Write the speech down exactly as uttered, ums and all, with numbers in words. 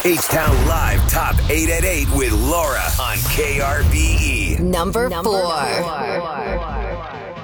H-Town Live Top eight at eight with Laura on K R B E. Number, Number four. four.